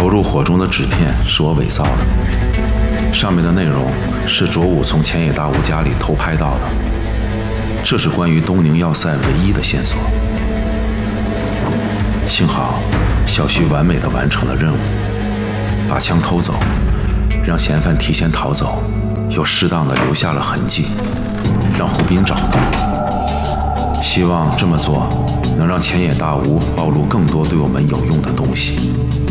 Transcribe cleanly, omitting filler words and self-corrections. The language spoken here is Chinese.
投入火中的纸片是我伪造的，上面的内容是卓武从前野大吾家里偷拍到的，这是关于东宁要塞唯一的线索。幸好小旭完美地完成了任务，把枪偷走，让嫌犯提前逃走，又适当地留下了痕迹，让胡斌找到。希望这么做能让前野大吾暴露更多对我们有用的东西。